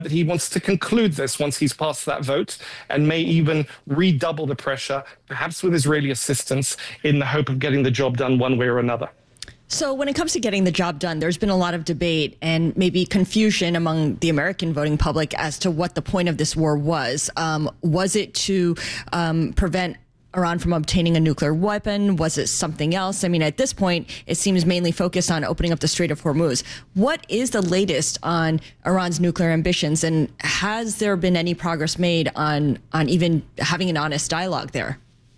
that he wants to conclude this once he's passed that vote and may even redouble the pressure, perhaps with Israeli assistance, in the hope of getting the job done one way or another. So when it comes to getting the job done, there's been a lot of debate and maybe confusion among the American voting public as to what the point of this war was. Was it to prevent Iran from obtaining a nuclear weapon? Was it something else? I mean, at this point, it seems mainly focused on opening up the Strait of Hormuz. What is the latest on Iran's nuclear ambitions, and has there been any progress made on even having an honest dialogue there?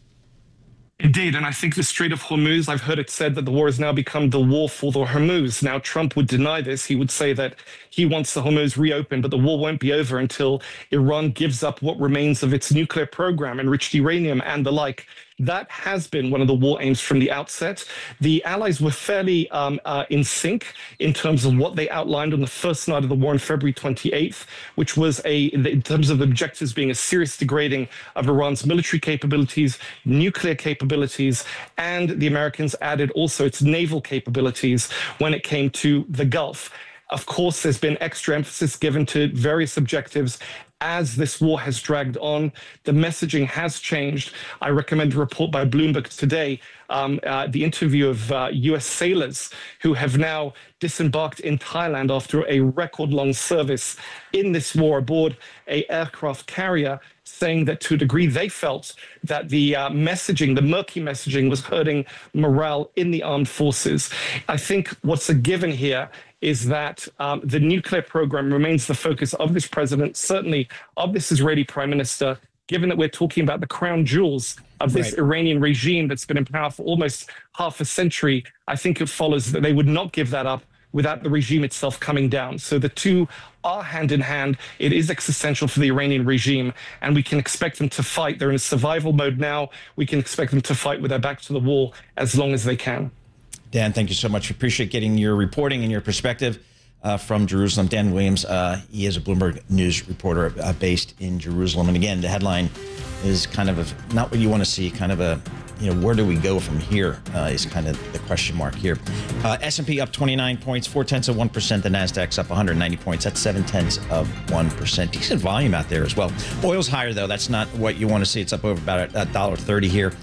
Indeed, and I think the Strait of Hormuz, I've heard it said that the war has now become the war for the Hormuz. Now, Trump would deny this. He would say that he wants the Hormuz reopened, but the war won't be over until Iran gives up what remains of its nuclear program, enriched uranium and the like. That has been one of the war aims from the outset. The Allies were fairly in sync in terms of what they outlined on the first night of the war on February 28th, which was in terms of the objectives being a serious degrading of Iran's military capabilities, nuclear capabilities, and the Americans added also its naval capabilities when it came to the Gulf. Of course, there's been extra emphasis given to various objectives as this war has dragged on. The messaging has changed. I recommend a report by Bloomberg today, the interview of U.S. sailors who have now disembarked in Thailand after a record-long service in this war aboard an aircraft carrier, saying that to a degree they felt that the messaging, the murky messaging, was hurting morale in the armed forces. I think what's a given here is that the nuclear program remains the focus of this president, certainly of this Israeli prime minister, given that we're talking about the crown jewels of this Iranian regime that's been in power for almost half a century. I think it follows that they would not give that up without the regime itself coming down. So the two are hand in hand. It is existential for the Iranian regime, and we can expect them to fight. They're in a survival mode now. We can expect them to fight with their back to the wall as long as they can. Dan, thank you so much. We appreciate getting your reporting and your perspective from Jerusalem. Dan Williams, he is a Bloomberg News reporter based in Jerusalem. And again, the headline is kind of not what you want to see, kind of a, where do we go from here is kind of the question mark here. S&P up 29 points, 0.4%. The NASDAQ's up 190 points. That's 0.7%. Decent volume out there as well. Oil's higher, though. That's not what you want to see. It's up over about $1.30 here.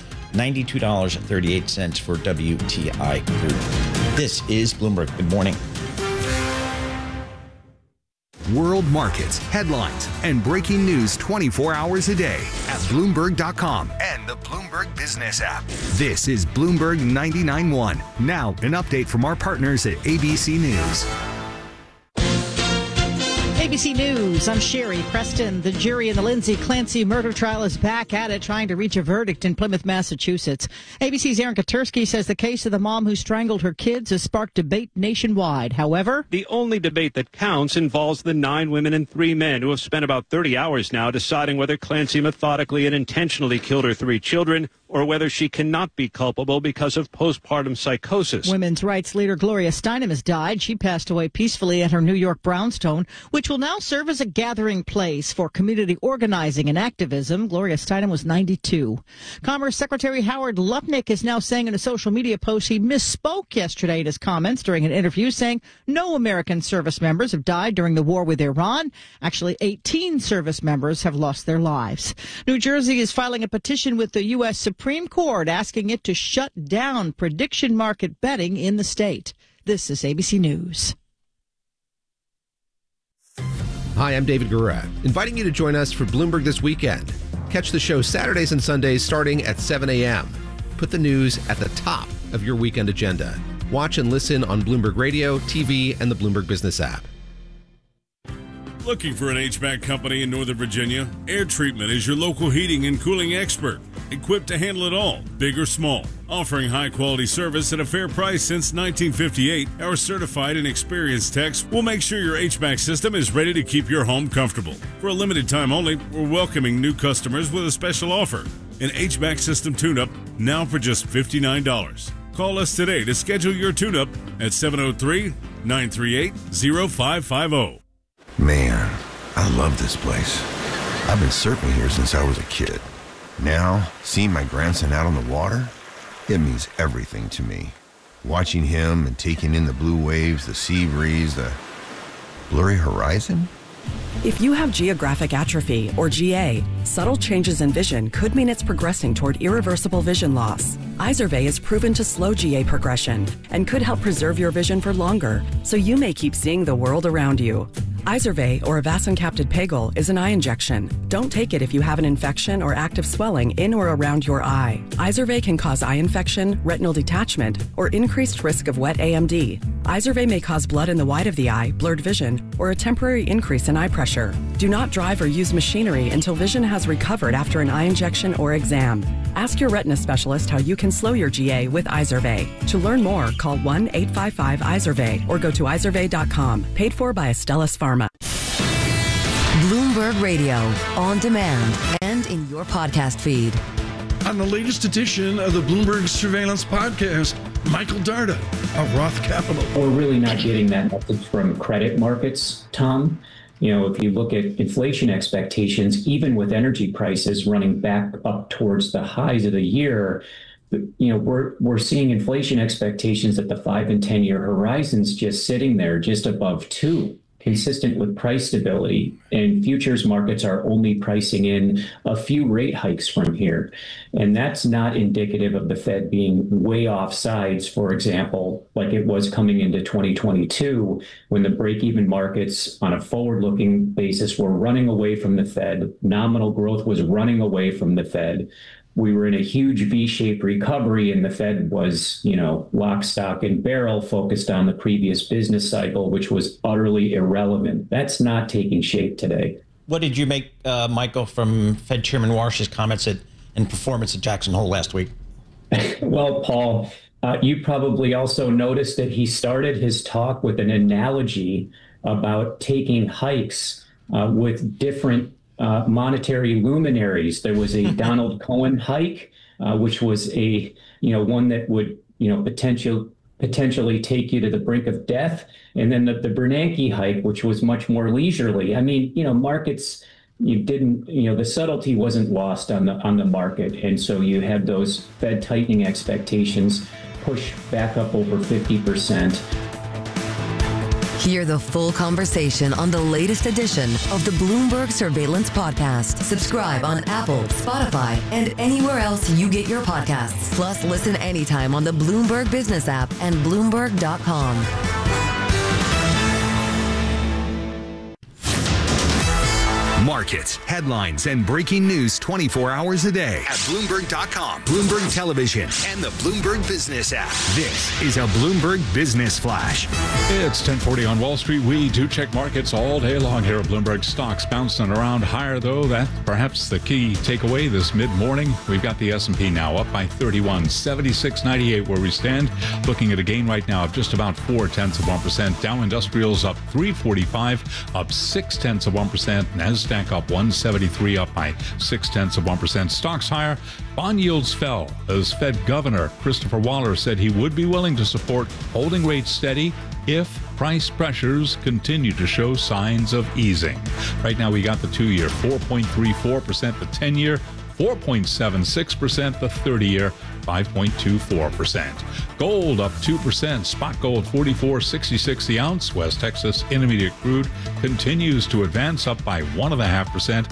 $92.38 for WTI crude. This is Bloomberg. Good morning. World markets, headlines, and breaking news 24 hours a day at Bloomberg.com and the Bloomberg Business app. This is Bloomberg 99.1. Now, an update from our partners at ABC News. ABC News, I'm Sherry Preston. The jury in the Lindsay Clancy murder trial is back at it, trying to reach a verdict in Plymouth, Massachusetts. ABC's Aaron Katersky says the case of the mom who strangled her kids has sparked debate nationwide. However, the only debate that counts involves the 9 women and 3 men who have spent about 30 hours now deciding whether Clancy methodically and intentionally killed her 3 children or whether she cannot be culpable because of postpartum psychosis. Women's rights leader Gloria Steinem has died. She passed away peacefully at her New York brownstone, which will now serve as a gathering place for community organizing and activism. Gloria Steinem was 92. Commerce Secretary Howard Lutnick is now saying in a social media post he misspoke yesterday in his comments during an interview, saying no American service members have died during the war with Iran. Actually, 18 service members have lost their lives. New Jersey is filing a petition with the U.S. Supreme Court asking it to shut down prediction market betting in the state. This is ABC News. Hi, I'm David Gura, inviting you to join us for Bloomberg This Weekend. Catch the show Saturdays and Sundays starting at 7 a.m. Put the news at the top of your weekend agenda. Watch and listen on Bloomberg Radio, TV, and the Bloomberg Business app. Looking for an HVAC company in Northern Virginia? Air Treatment is your local heating and cooling expert, equipped to handle it all, big or small. Offering high-quality service at a fair price since 1958, our certified and experienced techs will make sure your HVAC system is ready to keep your home comfortable. For a limited time only, we're welcoming new customers with a special offer. An HVAC system tune-up now for just $59. Call us today to schedule your tune-up at 703-938-0550. Man, I love this place. I've been surfing here since I was a kid. Now, seeing my grandson out on the water, it means everything to me. Watching him and taking in the blue waves, the sea breeze, the blurry horizon, If you have geographic atrophy, or GA, subtle changes in vision could mean it's progressing toward irreversible vision loss. Izervay is proven to slow GA progression and could help preserve your vision for longer, so you may keep seeing the world around you. Izervay, or avacincaptad pegol, is an eye injection. Don't take it if you have an infection or active swelling in or around your eye. Izervay can cause eye infection, retinal detachment, or increased risk of wet AMD. Izervay may cause blood in the white of the eye, blurred vision, or a temporary increase in eye pressure. Do not drive or use machinery until vision has recovered after an eye injection or exam. Ask your retina specialist how you can slow your GA with Izervay. To learn more, call 1-855-IZERVAY or go to izervay.com. Paid for by Astellas Pharma. Bloomberg Radio, on demand and in your podcast feed. On the latest edition of the Bloomberg Surveillance Podcast, Michael Darda of Roth Capital. We're really not getting that message from credit markets, Tom. You know, if you look at inflation expectations, even with energy prices running back up towards the highs of the year, you know, we're seeing inflation expectations at the 5 and 10 year horizons just sitting there just above 2. Consistent with price stability, and futures markets are only pricing in a few rate hikes from here. And that's not indicative of the Fed being way off sides, for example, like it was coming into 2022, when the break-even markets on a forward-looking basis were running away from the Fed. Nominal growth was running away from the Fed. We were in a huge V-shaped recovery, and the Fed was, you know, lock, stock, and barrel, focused on the previous business cycle, which was utterly irrelevant. That's not taking shape today. What did you make, Michael, from Fed Chairman Warsh's comments and performance at Jackson Hole last week? Well, Paul, you probably also noticed that he started his talk with an analogy about taking hikes with different monetary luminaries. There was a Donald Cohen hike, which was a, you know, one that would, you know, potentially take you to the brink of death. And then the Bernanke hike, which was much more leisurely. I mean, you know, markets, the subtlety wasn't lost on the market. And so you had those Fed tightening expectations push back up over 50%. Hear the full conversation on the latest edition of the Bloomberg Surveillance Podcast. Subscribe on Apple, Spotify, and anywhere else you get your podcasts. Plus, listen anytime on the Bloomberg Business app and Bloomberg.com. Markets, headlines, and breaking news 24 hours a day at Bloomberg.com, Bloomberg Television, and the Bloomberg Business app. This is a Bloomberg Business Flash. It's 10:40 on Wall Street. We do check markets all day long here at Bloomberg. Stocks bouncing around higher, though. That's perhaps the key takeaway this mid-morning. We've got the S&P now up by 31, 76.98 where we stand. Looking at a gain right now of just about 0.4%. Dow Industrials up 345, up 0.6%. Nasdaq up 173, up by 0.6%. Stocks higher. Bond yields fell as Fed Governor Christopher Waller said he would be willing to support holding rates steady if price pressures continue to show signs of easing. Right now we got the 2-year 4.34%, the 10-year 4.76%, the 30-year 5.24%. Gold up 2%. Spot gold 44.66 the ounce. West Texas Intermediate crude continues to advance, up by 1.5%.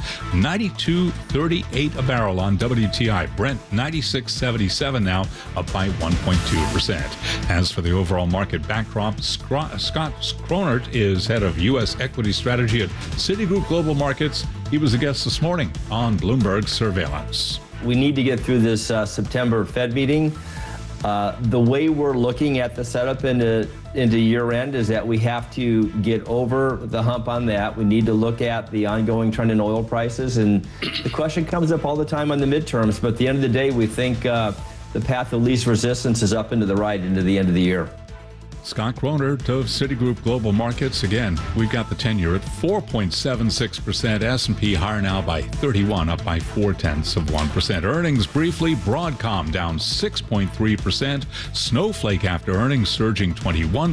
92.38 a barrel on WTI. Brent 96.77 now, up by 1.2%. As for the overall market backdrop, Scott Kronert is head of U.S. equity strategy at Citigroup Global Markets. He was a guest this morning on Bloomberg Surveillance. We need to get through this September Fed meeting. The way we're looking at the setup into year end is that we have to get over the hump on that. We need to look at the ongoing trend in oil prices. And the question comes up all the time on the midterms. But at the end of the day, we think the path of least resistance is up into the right into the end of the year. Scott Kronert of Citigroup Global Markets. Again, we've got the 10-year at 4.76%. S&P higher now by 31, up by 0.4%. Earnings briefly. Broadcom down 6.3%. Snowflake after earnings surging 21%.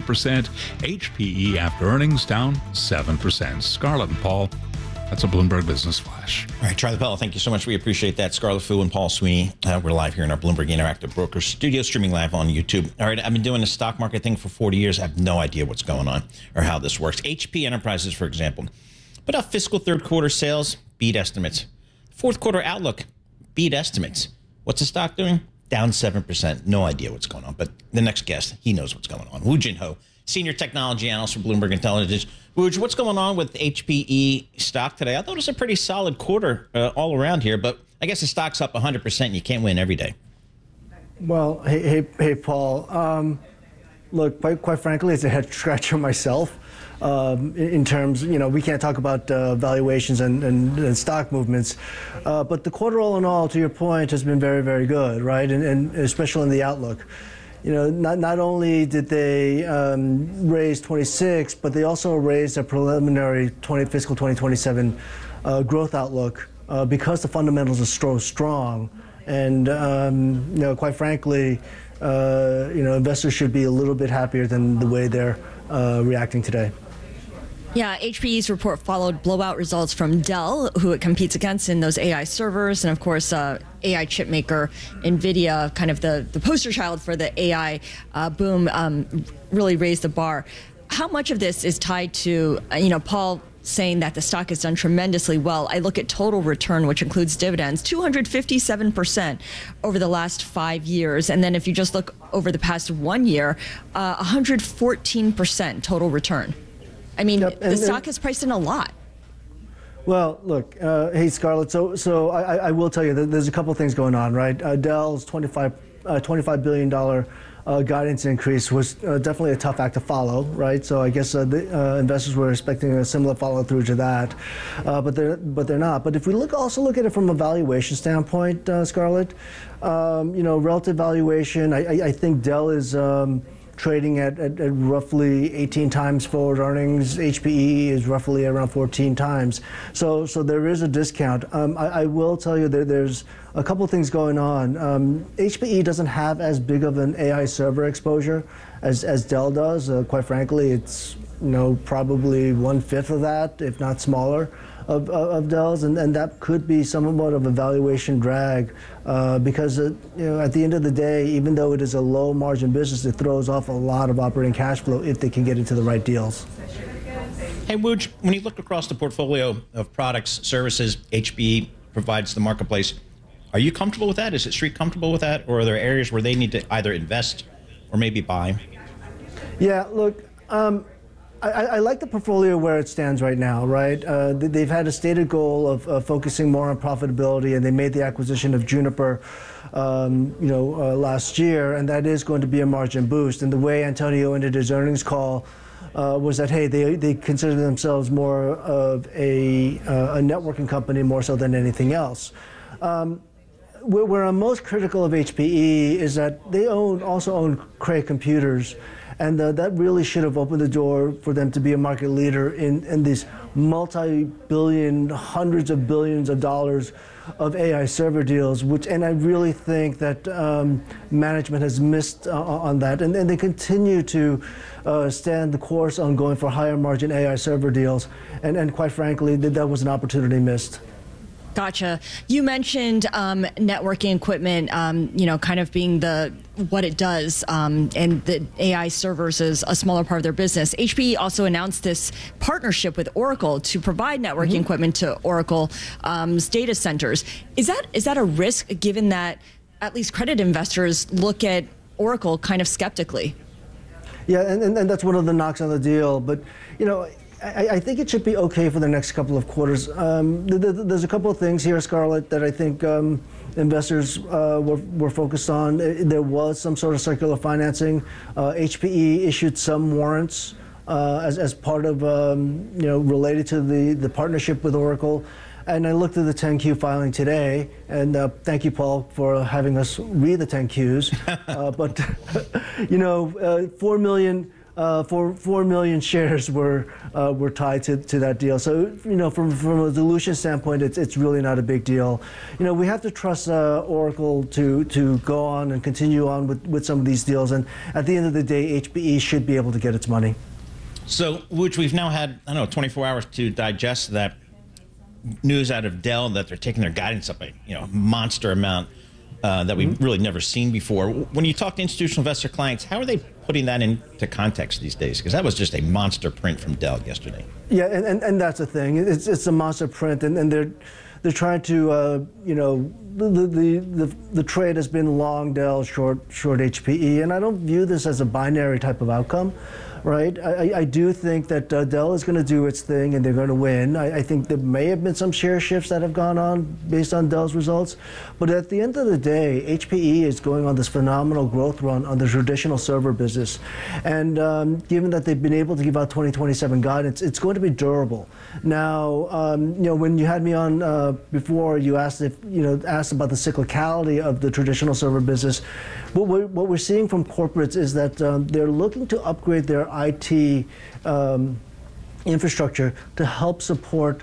HPE after earnings down 7%. Scarlett and Paul. That's a Bloomberg Business Flash. All right, Charlie Powell, thank you so much. We appreciate that. Scarlett Fu and Paul Sweeney. We're live here in our Bloomberg Interactive Brokers studio, streaming live on YouTube. All right, I've been doing the stock market thing for 40 years. I have no idea what's going on or how this works. HP Enterprises, for example, Put out fiscal third quarter sales, beat estimates. Fourth quarter outlook, beat estimates. What's the stock doing? Down 7%. No idea what's going on. But the next guest, he knows what's going on. Woo Jin Ho, Senior Technology Analyst for Bloomberg Intelligence. Woo, what's going on with HPE stock today? I thought it was a pretty solid quarter all around here, but I guess the stock's up 100% and you can't win every day. Well, hey, Paul. Look, quite frankly, it's a head scratcher myself. In terms, we can't talk about valuations and stock movements, but the quarter all in all, to your point, has been very, very good, right? And especially in the outlook. Not only did they raise 26, but they also raised a preliminary fiscal 2027 growth outlook because the fundamentals are so strong. And quite frankly, investors should be a little bit happier than the way they're reacting today. Yeah, HPE's report followed blowout results from Dell, who it competes against in those AI servers, and of course, AI chip maker NVIDIA, kind of the poster child for the AI boom, really raised the bar. How much of this is tied to, Paul saying that the stock has done tremendously well? I look at total return, which includes dividends, 257% over the last 5 years. And then if you just look over the past 1 year, 114% total return. I mean, the stock has priced in a lot. Well, look, hey, Scarlett, so I will tell you that there's a couple things going on, right? Dell's $25 billion guidance increase was definitely a tough act to follow, right? So I guess the investors were expecting a similar follow-through to that, but they're not. But if we also look at it from a valuation standpoint, Scarlett, relative valuation, I think Dell is trading at roughly 18 times forward earnings. HPE is roughly around 14 times. So there is a discount. I will tell you that there's a couple things going on. HPE doesn't have as big of an AI server exposure as Dell does. Quite frankly, it's probably 1/5 of that, if not smaller, of Dell's, and that could be somewhat of a valuation drag because at the end of the day, even though it is a low margin business, it throws off a lot of operating cash flow if they can get into the right deals. Hey, Wooj, when you look across the portfolio of products, services HPE provides the marketplace, are you comfortable with that? Is the Street comfortable with that? Or are there areas where they need to either invest or maybe buy? Yeah, look, I like the portfolio where it stands right now, right? They've had a stated goal of focusing more on profitability, and they made the acquisition of Juniper, last year, and that is going to be a margin boost. And the way Antonio ended his earnings call was that, hey, they consider themselves more of a networking company more so than anything else. Where I'm most critical of HPE is that they also own Cray Computers. And that really should have opened the door for them to be a market leader in these multi-billion, hundreds of billions of dollars of AI server deals, and I really think that management has missed on that. And they continue to stand the course on going for higher margin AI server deals. And quite frankly, that was an opportunity missed. Gotcha. You mentioned networking equipment, kind of being what it does, and the AI servers is a smaller part of their business. HPE also announced this partnership with Oracle to provide networking equipment to Oracle's data centers. Is that a risk, given that at least credit investors look at Oracle kind of skeptically? Yeah, and that's one of the knocks on the deal. But I think it should be okay for the next couple of quarters. There's a couple of things here, Scarlett, that I think investors were focused on. There was some sort of circular financing. HPE issued some warrants as part of, related to the partnership with Oracle. And I looked at the 10Q filing today, and thank you, Paul, for having us read the 10Qs. But 4 million shares were tied to that deal. So from a dilution standpoint, it's really not a big deal. We have to trust Oracle to go on and continue on with some of these deals. And at the end of the day, HPE should be able to get its money. So, which we've now had 24 hours to digest that news out of Dell that they're taking their guidance up a monster amount that we've really never seen before. When you talk to institutional investor clients, how are they putting that into context these days? Because that was just a monster print from Dell yesterday. Yeah, and that's the thing. It's a monster print, and they're trying to, the trade has been long Dell, short HPE, and I don't view this as a binary type of outcome, right? I do think that Dell is going to do its thing and they're going to win. I think there may have been some share shifts that have gone on based on Dell's results, but at the end of the day, HPE is going on this phenomenal growth run on the traditional server business, and given that they've been able to give out 2027 guidance, it's going to be durable. Now, when you had me on before, you asked about the cyclicality of the traditional server business. What we're seeing from corporates is that they're looking to upgrade their IT infrastructure to help support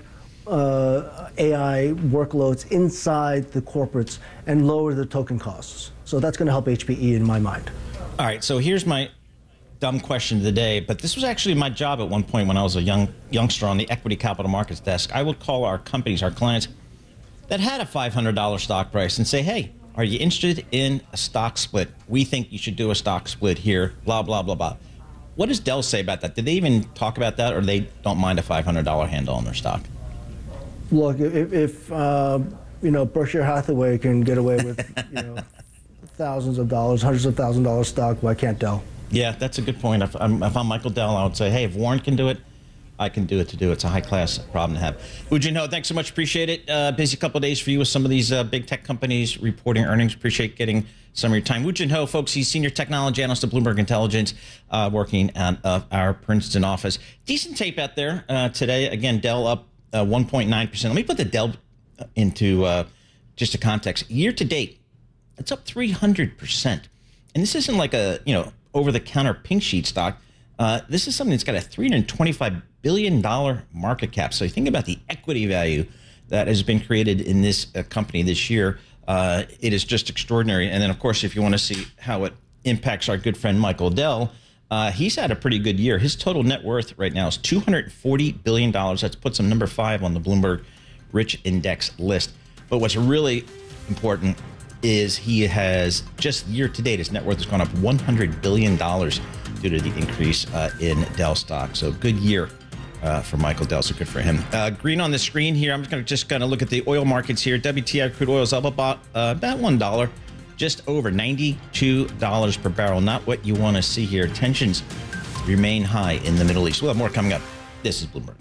AI workloads inside the corporates and lower the token costs. So that's going to help HPE in my mind. All right, so here's my dumb question of the day, but this was actually my job at one point when I was a youngster on the equity capital markets desk. I would call our companies, our clients, that had a $500 stock price and say, hey, are you interested in a stock split? We think you should do a stock split here, blah, blah, blah, blah. What does Dell say about that? Did they even talk about that, or they don't mind a $500 handle on their stock? Look, if Berkshire Hathaway can get away with thousands of dollars, hundreds of thousands of dollars stock, why can't Dell? Yeah, that's a good point. If I'm Michael Dell, I would say, hey, if Warren can do it, I can do it to do it. It's a high-class problem to have. Woo Jin Ho, thanks so much. Appreciate it. Busy couple of days for you with some of these big tech companies reporting earnings. Appreciate getting some of your time. Woo Jin Ho, folks, he's Senior Technology Analyst at Bloomberg Intelligence, working at our Princeton office. Decent tape out there today. Again, Dell up 1.9%. Let me put the Dell into just a context. Year to date, it's up 300%. And this isn't like a, over-the-counter pink sheet stock. This is something that's got a $325 billion market cap. So you think about the equity value that has been created in this company this year. It is just extraordinary. And then, of course, if you want to see how it impacts our good friend Michael Dell, he's had a pretty good year. His total net worth right now is $240 billion. That puts him number 5 on the Bloomberg Rich Index list. But what's really important is he has, just year to date, his net worth has gone up $100 billion due to the increase in Dell stock. So good year for Michael Dell, so good for him. Green on the screen here. I'm just going to look at the oil markets here. WTI crude oil is up about $1, just over $92 per barrel. Not what you want to see here. Tensions remain high in the Middle East. We'll have more coming up. This is Bloomberg.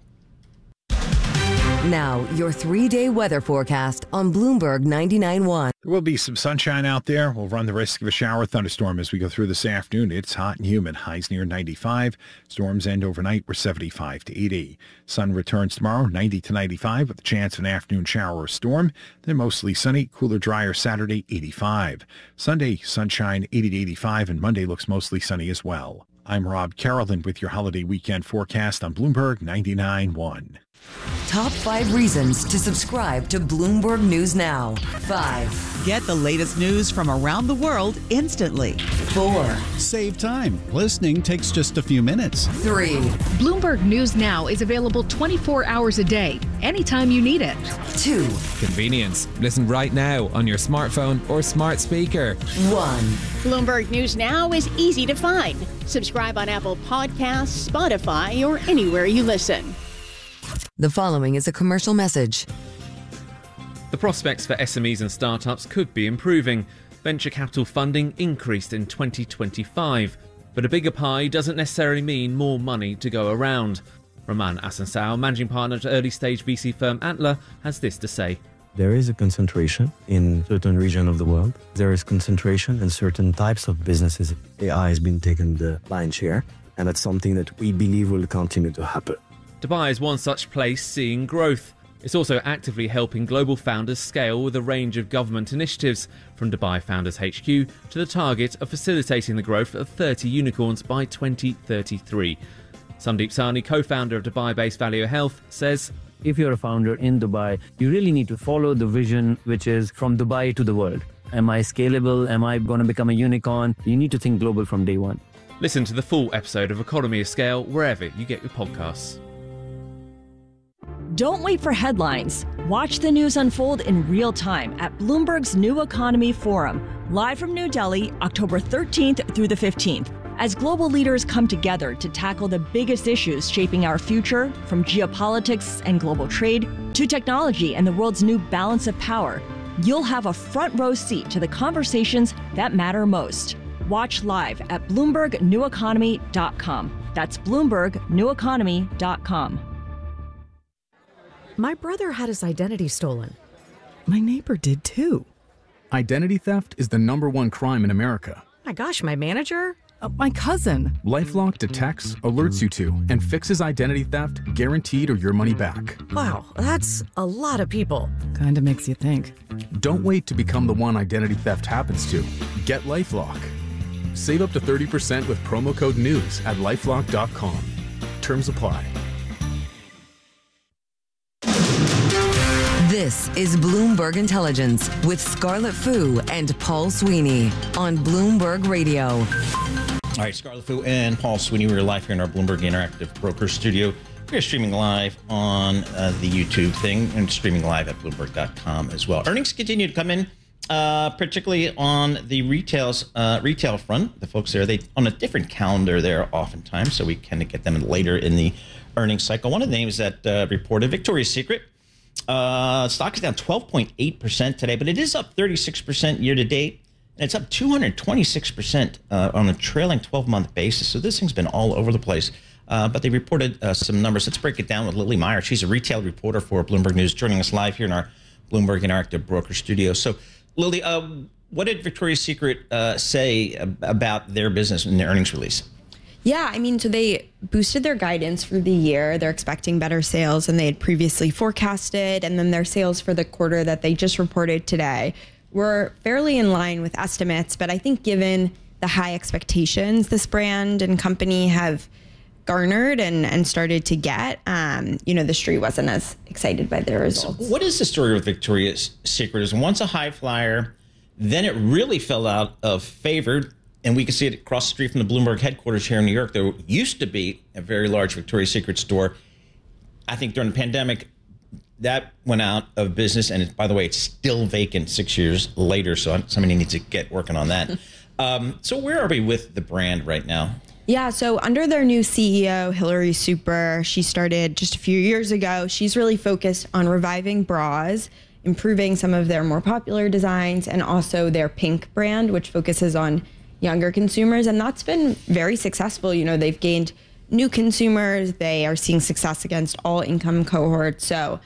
Now, your 3-day weather forecast on Bloomberg 99.1. There will be some sunshine out there. We'll run the risk of a shower thunderstorm as we go through this afternoon. It's hot and humid. Highs near 95. Storms end overnight. We're 75 to 80. Sun returns tomorrow, 90 to 95, with a chance of an afternoon shower or storm. Then mostly sunny, cooler, drier Saturday, 85. Sunday, sunshine, 80 to 85, and Monday looks mostly sunny as well. I'm Rob Carolyn with your holiday weekend forecast on Bloomberg 99.1. Top 5 reasons to subscribe to Bloomberg News Now. 5. Get the latest news from around the world instantly. 4. Save time. Listening takes just a few minutes. 3. Bloomberg News Now is available 24 hours a day, anytime you need it. 2. Convenience. Listen right now on your smartphone or smart speaker. 1. Bloomberg News Now is easy to find. Subscribe on Apple Podcasts, Spotify, or anywhere you listen. The following is a commercial message. The prospects for SMEs and startups could be improving. Venture capital funding increased in 2025, but a bigger pie doesn't necessarily mean more money to go around. Roman Asansao, managing partner at early-stage VC firm Antler, has this to say. There is a concentration in certain regions of the world. There is concentration in certain types of businesses. AI has been taking the lion's share, and that's something that we believe will continue to happen. Dubai is one such place seeing growth. It's also actively helping global founders scale with a range of government initiatives, from Dubai Founders HQ to the target of facilitating the growth of 30 unicorns by 2033. Sandeep Sahni, co-founder of Dubai-based Value Health, says, if you're a founder in Dubai, you really need to follow the vision, which is from Dubai to the world. Am I scalable? Am I going to become a unicorn? You need to think global from day one. Listen to the full episode of Economy of Scale wherever you get your podcasts. Don't wait for headlines. Watch the news unfold in real time at Bloomberg's New Economy Forum, live from New Delhi, October 13th through the 15th. As global leaders come together to tackle the biggest issues shaping our future, from geopolitics and global trade to technology and the world's new balance of power, you'll have a front row seat to the conversations that matter most. Watch live at BloombergNewEconomy.com. That's BloombergNewEconomy.com. My brother had his identity stolen. My neighbor did too. Identity theft is the #1 crime in America. My gosh, my manager? My cousin. LifeLock detects, alerts you to, and fixes identity theft guaranteed or your money back. Wow, that's a lot of people. Kinda makes you think. Don't wait to become the one identity theft happens to. Get LifeLock. Save up to 30% with promo code NEWS at LifeLock.com. Terms apply. This is Bloomberg Intelligence with Scarlett Fu and Paul Sweeney on Bloomberg Radio. All right, Scarlett Fu and Paul Sweeney. We're live here in our Bloomberg Interactive Broker Studio. We're streaming live on the YouTube thing and streaming live at Bloomberg.com as well. Earnings continue to come in, particularly on the retail front. The folks there, they on a different calendar there oftentimes, so we kind of get them later in the earnings cycle. One of the names that reported, Victoria's Secret. Stock is down 12.8% today, but it is up 36% year to date. And it's up 226% on a trailing 12-month basis. So this thing's been all over the place. But they reported some numbers. Let's break it down with Lily Meyer. She's a retail reporter for Bloomberg News, joining us live here in our Bloomberg Interactive Broker Studio. So, Lily, what did Victoria's Secret say about their business in their earnings release? Yeah, I mean, so they boosted their guidance for the year. They're expecting better sales than they had previously forecasted. And then their sales for the quarter that they just reported today were fairly in line with estimates. But I think given the high expectations this brand and company have garnered and started to get, the street wasn't as excited by their results. So what is the story with Victoria's Secret? Is once a high flyer, then it really fell out of favor. And we can see it across the street from the Bloomberg headquarters here in New York. There used to be a very large Victoria's Secret store. I think during the pandemic, that went out of business. And by the way, it's still vacant 6 years later. So somebody needs to get working on that. So where are we with the brand right now? Yeah, so under their new CEO, Hilary Super, she started just a few years ago. She's really focused on reviving bras, improving some of their more popular designs, and also their Pink brand, which focuses on younger consumers, and that's been very successful. They've gained new consumers. They are seeing success against all income cohorts. So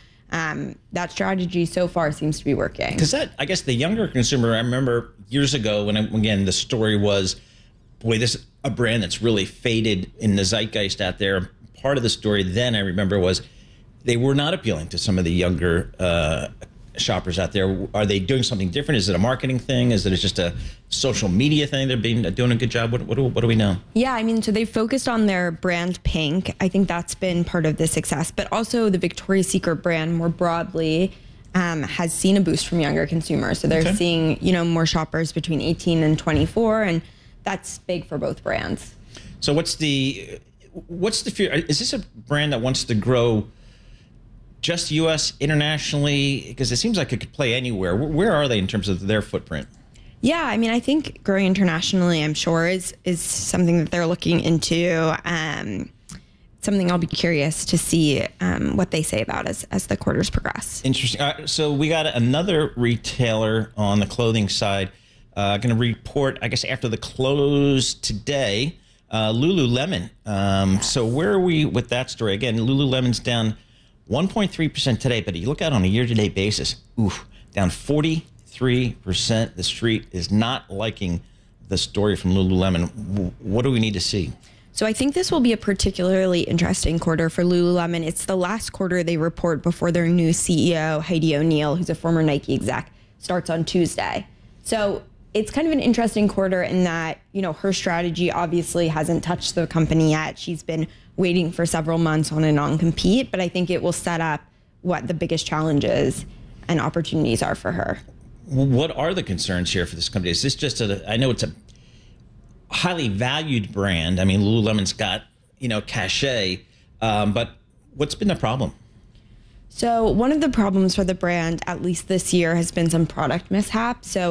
that strategy so far seems to be working. Because I guess the younger consumer, I remember years ago when, again, the story was, boy, this is a brand that's really faded in the zeitgeist out there. Part of the story then, I remember, was they were not appealing to some of the younger shoppers out there. Are they doing something different? Is it a marketing thing? Is it just a social media thing? They're doing a good job. What do we know? Yeah, I mean, so they focused on their brand Pink. I think that's been part of the success, but also the Victoria's Secret brand more broadly has seen a boost from younger consumers. So they're seeing, more shoppers between 18 and 24, and that's big for both brands. So what's the fear? Is this a brand that wants to grow just U.S., internationally? Because it seems like it could play anywhere. Where are they in terms of their footprint? Yeah, I mean, I think growing internationally, I'm sure, is something that they're looking into. Something I'll be curious to see what they say about as the quarters progress. Interesting. So we got another retailer on the clothing side going to report, I guess, after the close today, Lululemon. So where are we with that story? Again, Lululemon's down 1.3% today, but you look at it on a year-to-date basis, down 43%. The street is not liking the story from Lululemon. What do we need to see? So I think this will be a particularly interesting quarter for Lululemon. It's the last quarter they report before their new CEO, Heidi O'Neill, who's a former Nike exec, starts on Tuesday. So it's kind of an interesting quarter in that, her strategy obviously hasn't touched the company yet. She's been waiting for several months on a non-compete, but I think it will set up what the biggest challenges and opportunities are for her. What are the concerns here for this company? Is this just I know it's a highly valued brand. I mean, Lululemon's got, cachet, but what's been the problem? So one of the problems for the brand, at least this year, has been some product mishaps. So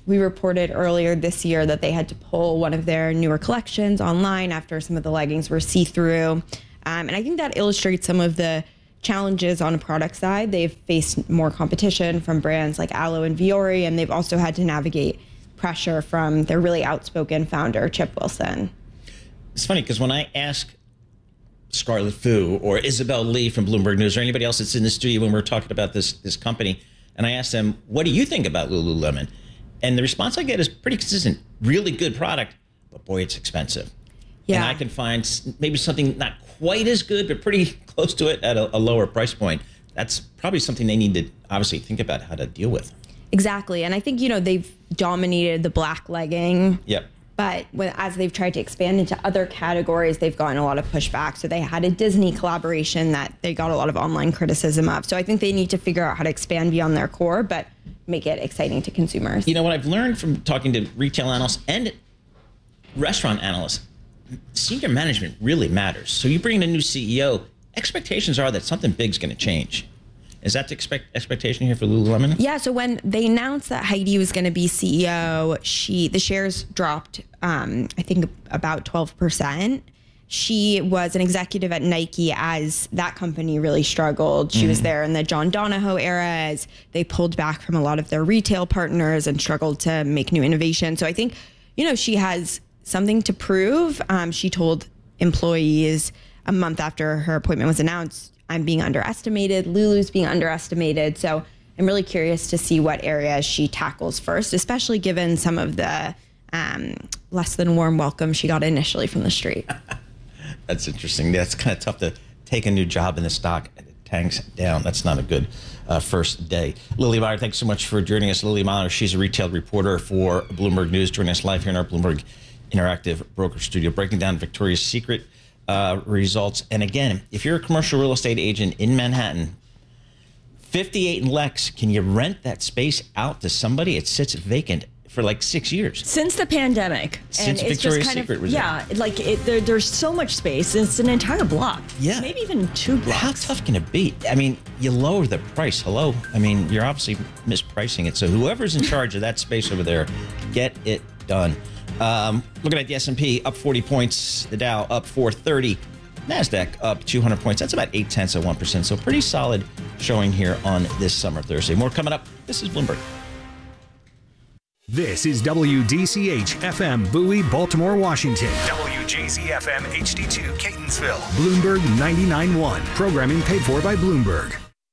we reported earlier this year that they had to pull one of their newer collections online after some of the leggings were see-through. And I think that illustrates some of the challenges on a product side. They've faced more competition from brands like Alo and Vuori, and they've also had to navigate pressure from their really outspoken founder, Chip Wilson. It's funny because when I ask Scarlet Fu or Isabel Lee from Bloomberg News or anybody else that's in the studio when we're talking about this company, and I ask them, what do you think about Lululemon? And the response I get is pretty consistent. Really good product, but boy, it's expensive. Yeah. And I can find maybe something not quite as good, but pretty close to it at a lower price point. That's probably something they need to obviously think about how to deal with. Exactly. And I think, they've dominated the black legging. Yep. But as they've tried to expand into other categories, they've gotten a lot of pushback. So they had a Disney collaboration that they got a lot of online criticism of. So I think they need to figure out how to expand beyond their core, but make it exciting to consumers. What I've learned from talking to retail analysts and restaurant analysts, senior management really matters. So you bring in a new CEO, expectations are that something big's going to change. Is that the expectation here for Lululemon? Yeah, so when they announced that Heidi was going to be CEO, the shares dropped, I think, about 12%. She was an executive at Nike as that company really struggled. She was there in the John Donahoe era as they pulled back from a lot of their retail partners and struggled to make new innovation. So I think, she has something to prove. She told employees a month after her appointment was announced, I'm being underestimated, Lulu's being underestimated. So I'm really curious to see what areas she tackles first, especially given some of the less than warm welcome she got initially from the street. That's interesting. That's kind of tough to take a new job in the stock and it tanks down. That's not a good first day. Lily Meyer, thanks so much for joining us. Lily Meyer, she's a retail reporter for Bloomberg News, joining us live here in our Bloomberg Interactive Broker Studio, breaking down Victoria's Secret results. And again, if you're a commercial real estate agent in Manhattan, 58 and Lex, can you rent that space out to somebody? It sits vacant for like 6 years. Since the pandemic. Since and Victoria's it's just Secret was there. There's so much space. It's an entire block. Yeah. Maybe even 2 blocks. How tough can it be? I mean, you lower the price. Hello? I mean, you're obviously mispricing it. So whoever's in charge of that space over there, get it done. Looking at the S&P, up 40 points. The Dow up 430. NASDAQ up 200 points. That's about 0.8%. So pretty solid showing here on this summer Thursday. More coming up. This is Bloomberg. This is WDCH FM Bowie, Baltimore, Washington. WJZ FM HD2 Catonsville. Bloomberg 99.1. Programming paid for by Bloomberg.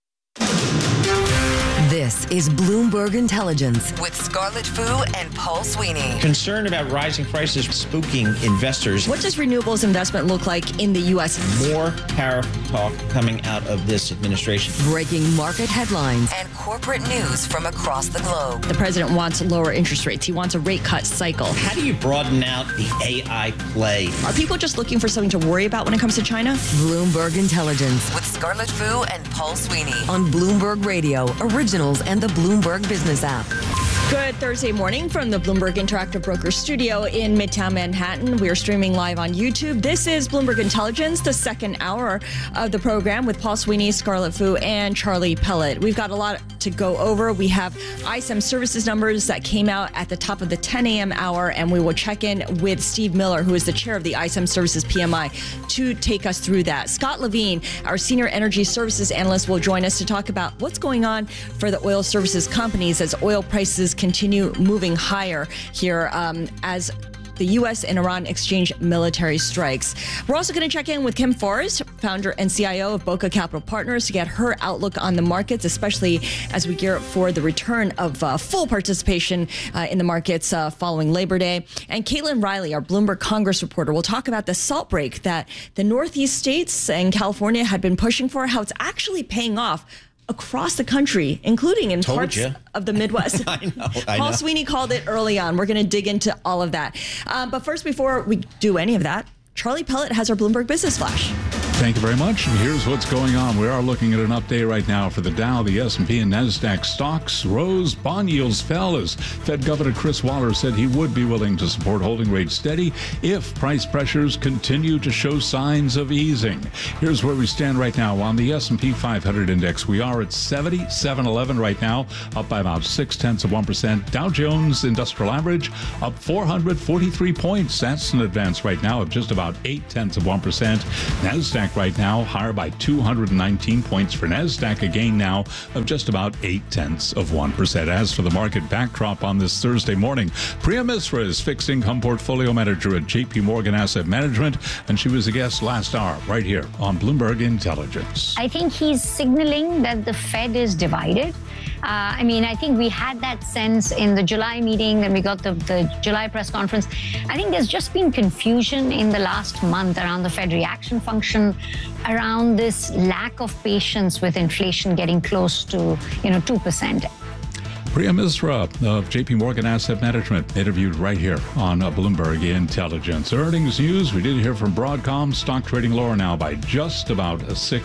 This is Bloomberg Intelligence with Scarlet Fu and Paul Sweeney. Concern about rising prices spooking investors. What does renewables investment look like in the U.S.? More tariff talk coming out of this administration. Breaking market headlines and corporate news from across the globe. The president wants lower interest rates. He wants a rate cut cycle. How do you broaden out the AI play? Are people just looking for something to worry about when it comes to China? Bloomberg Intelligence with Scarlet Fu and Paul Sweeney on Bloomberg Radio, originals and the Bloomberg Business app. Good Thursday morning from the Bloomberg Interactive Broker Studio in Midtown Manhattan. We are streaming live on YouTube. This is Bloomberg Intelligence, the second hour of the program with Paul Sweeney, Scarlet Fu, and Charlie Pellet. We've got a lot to go over. We have ISM services numbers that came out at the top of the 10 a.m. hour, and we will check in with Steve Miller, who is the chair of the ISM Services PMI, to take us through that. Scott Levine, our senior energy services analyst, will join us to talk about what's going on for the oil services companies as oil prices continue moving higher here as the U.S. and Iran exchange military strikes. We're also going to check in with Kim Forrest, founder and CIO of Boca Capital Partners, to get her outlook on the markets, especially as we gear up for the return of full participation in the markets following Labor Day. And Caitlin Riley, our Bloomberg Congress reporter, will talk about the salt break that the Northeast states and California had been pushing for, how it's actually paying off across the country, including in parts of the Midwest. I know. Paul Sweeney called it early on. We're going to dig into all of that. But first, before we do any of that, Charlie Pellet has our Bloomberg Business Flash. Thank you very much. And here's what's going on. We are looking at an update right now for the Dow, the S&P, and NASDAQ. Stocks rose, bond yields fell as Fed Governor Chris Waller said he would be willing to support holding rates steady if price pressures continue to show signs of easing. Here's where we stand right now on the S&P 500 index. We are at 7711 right now, up by about 0.6%. Dow Jones Industrial Average up 443 points. That's an advance right now of just about 0.8%. NASDAQ right now higher by 219 points for NASDAQ, a gain now of just about 0.8%. As for the market backdrop on this Thursday morning, Priya Misra is fixed income portfolio manager at JP Morgan Asset Management, and she was a guest last hour right here on Bloomberg Intelligence. I think he's signaling that the Fed is divided. I think we had that sense in the July meeting and we got the July press conference. I think there's just been confusion in the last month around the Fed reaction function, around this lack of patience with inflation getting close to, 2%. Priya Misra of JP Morgan Asset Management interviewed right here on Bloomberg Intelligence. Earnings news, we did hear from Broadcom. Stock trading lower now by just about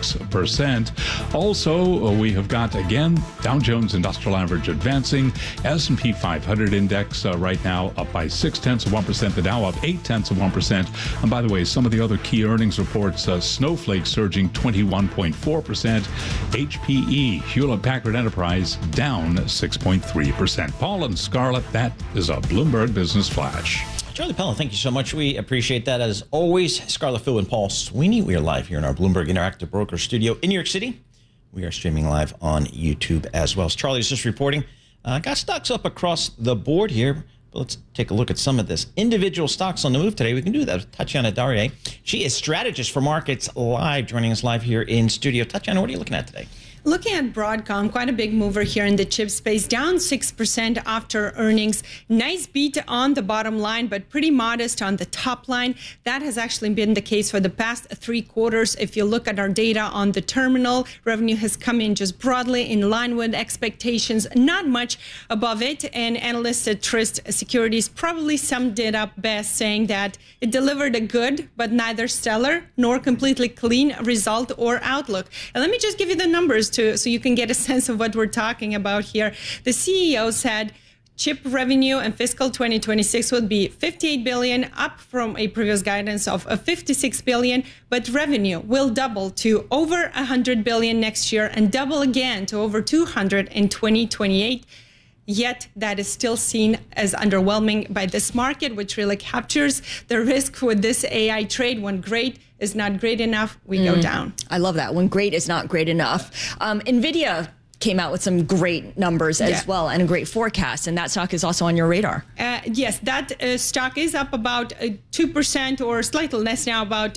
6%. Also, we have got, again, Dow Jones Industrial Average advancing. S&P 500 index right now up by 0.6%. The Dow up 0.8%. And by the way, some of the other key earnings reports, Snowflake surging 21.4%. HPE, Hewlett-Packard Enterprise, down 6.3%. Paul and Scarlett, that is a Bloomberg Business Flash. Charlie Pellet, thank you so much. We appreciate that as always. Scarlett Fu and Paul Sweeney, we are live here in our Bloomberg Interactive Broker studio in New York City. We are streaming live on YouTube as well. As Charlie was just reporting, got stocks up across the board here. But let's take a look at some of this. Individual stocks on the move today. We can do that with Tatiana Darie. She is strategist for Markets Live, joining us live here in studio. Tatiana, what are you looking at today? Looking at Broadcom, quite a big mover here in the chip space, down 6% after earnings. Nice beat on the bottom line, but pretty modest on the top line. That has actually been the case for the past 3 quarters. If you look at our data on the terminal, revenue has come in just broadly in line with expectations, not much above it. And analysts at Truist Securities probably summed it up best, saying that it delivered a good, but neither stellar nor completely clean result or outlook. And let me just give you the numbers so you can get a sense of what we're talking about here. The CEO said chip revenue in fiscal 2026 would be $58 billion, up from a previous guidance of $56 billion, but revenue will double to over $100 billion next year and double again to over $200 in 2028. Yet that is still seen as underwhelming by this market, which really captures the risk with this AI trade. When great is not great enough, we go down. I love that. When great is not great enough. NVIDIA came out with some great numbers as well and a great forecast, and that stock is also on your radar. Yes, that stock is up about 2% or slightly less now, about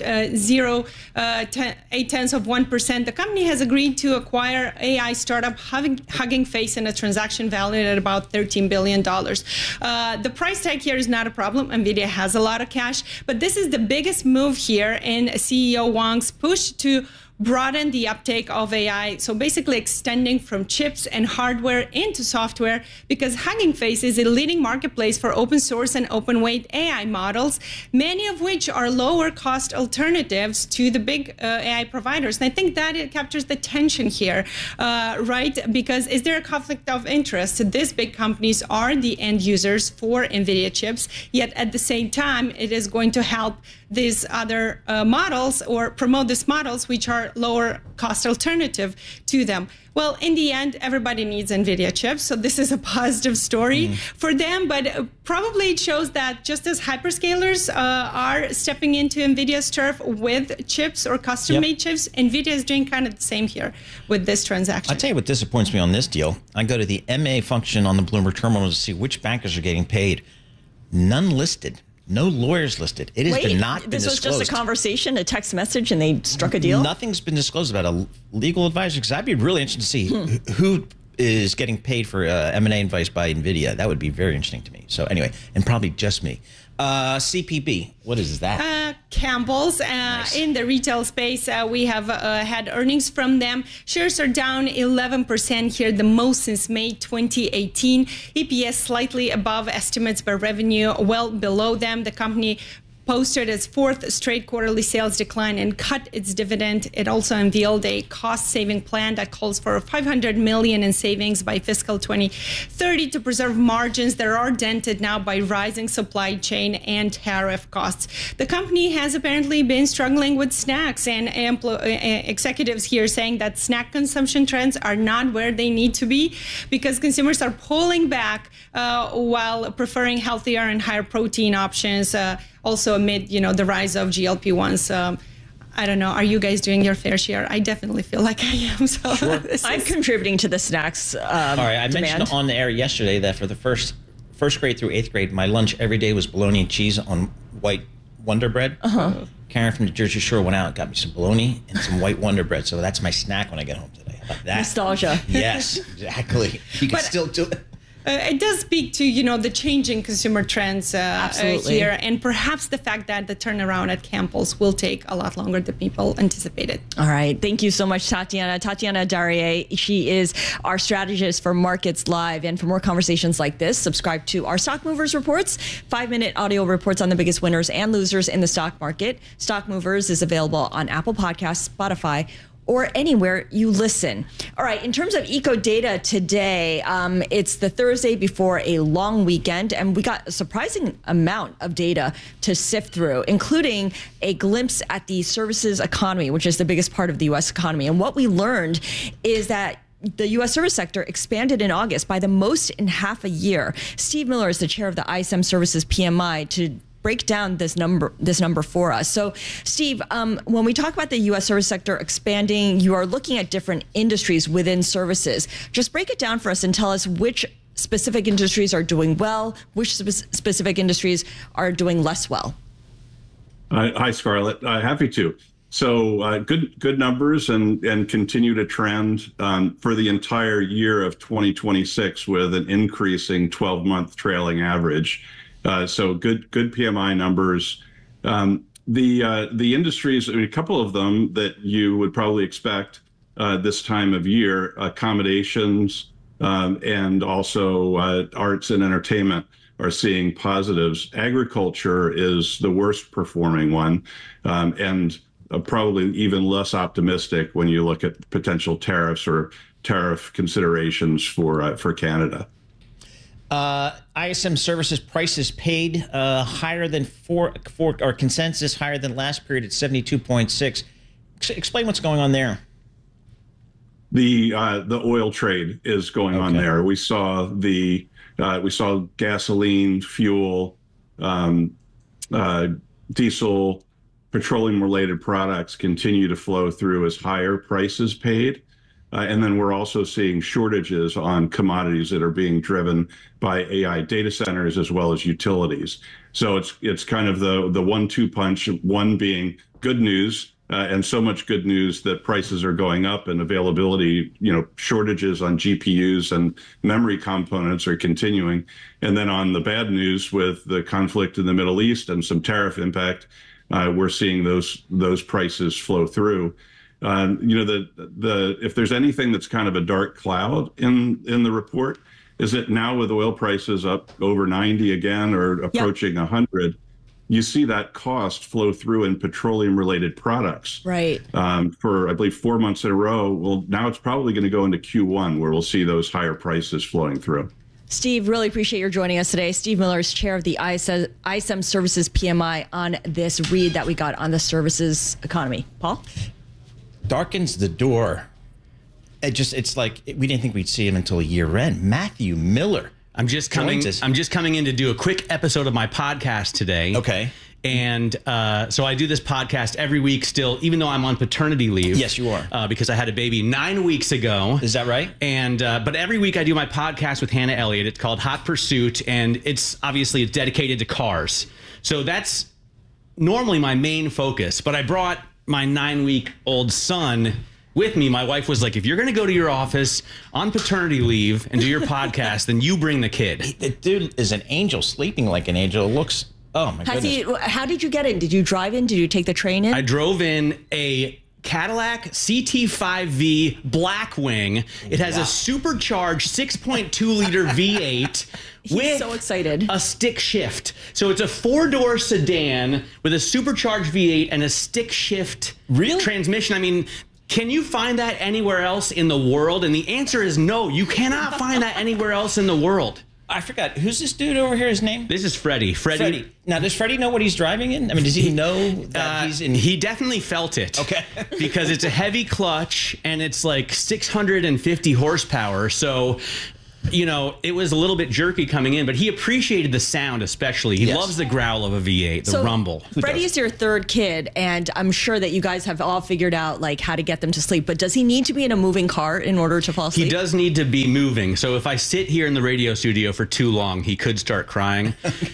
0.8%. The company has agreed to acquire AI startup Hugging Face in a transaction valued at about $13 billion. The price tag here is not a problem. NVIDIA has a lot of cash, but this is the biggest move here in CEO Wang's push to broaden the uptake of AI. So basically extending from chips and hardware into software, because Hugging Face is a leading marketplace for open source and open weight AI models, many of which are lower cost alternatives to the big AI providers. And I think that it captures the tension here, right? Because is there a conflict of interest? These big companies are the end users for NVIDIA chips, yet at the same time, it is going to help these other models or promote these models which are lower cost alternative to them. Well, in the end, everybody needs NVIDIA chips, so this is a positive story for them, but probably it shows that just as hyperscalers are stepping into NVIDIA's turf with chips or custom-made chips, NVIDIA is doing kind of the same here with this transaction. I'll tell you what disappoints me on this deal. I go to the MA function on the Bloomberg terminal to see which bankers are getting paid. None listed. No lawyers listed. It has not been disclosed. This was just a conversation, a text message, and they struck a deal? Nothing's been disclosed about a legal advisor, because I'd be really interested to see who is getting paid for M&A advice by NVIDIA. That would be very interesting to me. So anyway, and probably just me. CPB, what is that? Campbell's. Nice. In the retail space, we have had earnings from them. Shares are down 11% here, the most since May 2018. EPS slightly above estimates, but revenue well below them. The company posted its fourth straight quarterly sales decline and cut its dividend. It also unveiled a cost-saving plan that calls for $500 million in savings by fiscal 2030 to preserve margins that are dented now by rising supply chain and tariff costs. The company has apparently been struggling with snacks, and executives here saying that snack consumption trends are not where they need to be because consumers are pulling back while preferring healthier and higher protein options. Also amid, the rise of GLP-1s. I don't know. Are you guys doing your fair share? I definitely feel like I am. So sure. I'm contributing to the snacks. All right. I mentioned on the air yesterday that for the first grade through 8th grade, my lunch every day was bologna and cheese on white Wonder Bread. Karen from the Jersey Shore went out and got me some bologna and some white Wonder Bread. So that's my snack when I get home today. How about that? Nostalgia. Yes, exactly. You can still do it. It does speak to, the changing consumer trends here, and perhaps the fact that the turnaround at Campbell's will take a lot longer than people anticipated. All right. Thank you so much, Tatiana. Tatiana Darrier, she is our strategist for Markets Live. And for more conversations like this, subscribe to our Stock Movers Reports, 5-minute audio reports on the biggest winners and losers in the stock market. Stock Movers is available on Apple Podcasts, Spotify, or anywhere you listen. All right, in terms of eco data today, it's the Thursday before a long weekend, and we got a surprising amount of data to sift through, including a glimpse at the services economy, which is the biggest part of the U.S. economy. And what we learned is that the U.S. service sector expanded in August by the most in half a year. Steve Miller is the chair of the ISM Services PMI to break down this number for us. So, Steve, when we talk about the U.S. service sector expanding, you are looking at different industries within services. Just break it down for us and tell us which specific industries are doing well, which specific industries are doing less well. Hi, Scarlett. Happy to. So good numbers and continue to trend for the entire year of 2026 with an increasing 12-month trailing average. So good PMI numbers. The industries, a couple of them that you would probably expect this time of year, accommodations and also arts and entertainment are seeing positives. Agriculture is the worst performing one and probably even less optimistic when you look at potential tariffs or tariff considerations for Canada. ISM Services prices paid higher than or consensus higher than last period at 72.6. Explain what's going on there. The oil trade is going on there. We saw gasoline, fuel, diesel, petroleum related products continue to flow through as higher prices paid. And then we're also seeing shortages on commodities that are being driven by AI data centers as well as utilities. So it's kind of the 1-2 punch, one being good news and so much good news that prices are going up and availability, shortages on GPUs and memory components are continuing. And then on the bad news with the conflict in the Middle East and some tariff impact, we're seeing those prices flow through. If there's anything that's kind of a dark cloud in the report, is that now with oil prices up over 90 again or approaching 100, you see that cost flow through in petroleum related products. Right. For, I believe, 4 months in a row. Well, now it's probably going to go into Q1 where we'll see those higher prices flowing through. Steve, really appreciate your joining us today. Steve Miller is chair of the ISM Services PMI on this read that we got on the services economy. Paul? Darkens the door. It's like we didn't think we'd see him until year end. Matthew Miller. I'm just coming in to do a quick episode of my podcast today. Okay. And so I do this podcast every week still, even though I'm on paternity leave. Yes, you are. Because I had a baby 9 weeks ago. Is that right? And but every week I do my podcast with Hannah Elliott. It's called Hot Pursuit, and it's dedicated to cars. So that's normally my main focus. But I brought my 9-week-old son with me. My wife was like, if you're going to go to your office on paternity leave and do your podcast, then you bring the kid. The dude is an angel, sleeping like an angel. It looks, oh my goodness. How did you get in? Did you drive in? Did you take the train in? I drove in a Cadillac CT5V Blackwing. It has a supercharged 6.2-liter V8 with so excited. A stick shift. So it's a 4-door sedan with a supercharged V8 and a stick shift transmission. I mean, can you find that anywhere else in the world? And the answer is no, you cannot find that anywhere else in the world. I forgot. Who's this dude over here? His name? This is Freddie. Freddie. Now, does Freddie know what he's driving in? I mean, does he know that he's in? He definitely felt it. Okay. Because it's a heavy clutch and it's like 650 horsepower. So, you know, it was a little bit jerky coming in, but he appreciated the sound especially. He loves the growl of a V8, the rumble. Freddie's your third kid, and I'm sure that you guys have all figured out like how to get them to sleep. But does he need to be in a moving car in order to fall asleep? He does need to be moving. So if I sit here in the radio studio for too long, he could start crying.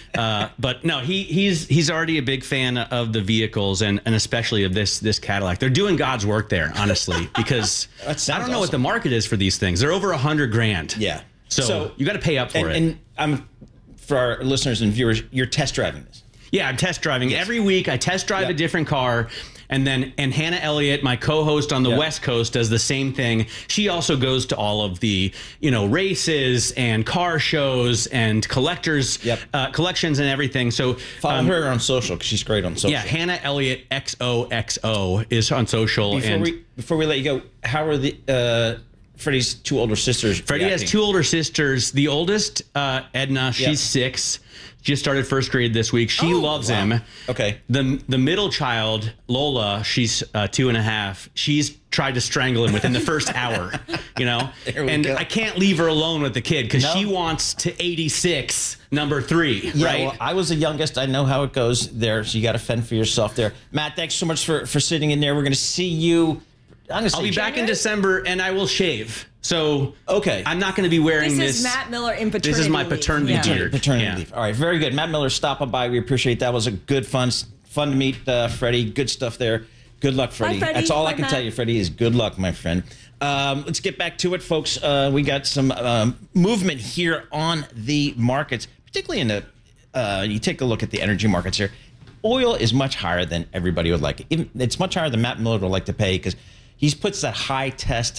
But no, he's already a big fan of the vehicles and especially of this Cadillac. They're doing God's work there, honestly, because I don't know what the market is for these things. They're over $100,000. Yeah. So you got to pay up for it. And I'm, for our listeners and viewers, you're test driving this. Yeah, I'm test driving. Every week I test drive a different car. And Hannah Elliott, my co-host on the West Coast, does the same thing. She also goes to all of the, races and car shows and collectors, collections and everything. So follow her on social because she's great on social. Yeah, Hannah Elliott XOXO is on social. Before we let you go, how are the Freddie's two older sisters? Freddie has two older sisters. The oldest, Edna, she's 6. Just started first grade this week. She loves him. Okay. The middle child, Lola, she's 2.5. She's tried to strangle him within the first hour, And I can't leave her alone with the kid because she wants to 86 number 3, yeah, right? Well, I was the youngest. I know how it goes there. So you got to fend for yourself there. Matt, thanks so much for sitting in there. We're going to see you. I'll be back in December and I will shave. So, I'm not going to be wearing this. This is Matt Miller in paternity This is my paternity beard. Paternity leave. All right, very good. Matt Miller stopping by. We appreciate that. Was a good fun to meet Freddie. Good stuff there. Good luck, Freddie. Bye, Freddie. That's all Bye, I can Matt. tell you, Freddie, is good luck, my friend. Let's get back to it, folks. We got some movement here on the markets, particularly in the, you take a look at the energy markets here. Oil is much higher than everybody would like. It's much higher than Matt Miller would like to pay because he puts that high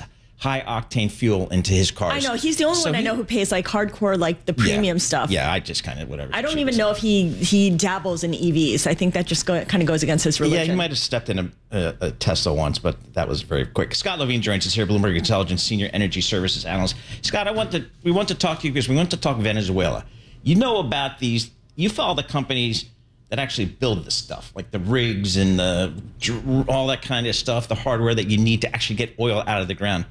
octane fuel into his cars. I know he's the only one I know who pays like hardcore, like the premium stuff. Yeah, I just kind of whatever. I don't even know if he dabbles in EVs. I think that just kind of goes against his religion. Yeah, he might have stepped in a Tesla once, but that was very quick. Scott Levine joins us here, Bloomberg Intelligence Senior Energy Services Analyst. Scott, we want to talk to you because we want to talk Venezuela. You know about these. You follow the companies that actually build this stuff, like the rigs and all that kind of stuff, the hardware that you need to actually get oil out of the ground.